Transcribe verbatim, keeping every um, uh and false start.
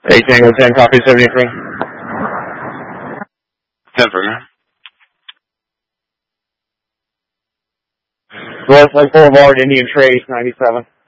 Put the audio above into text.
eight Tango ten, copy seventy-three. ten for me. North Lake Boulevard, Indian Trace, ninety-seven.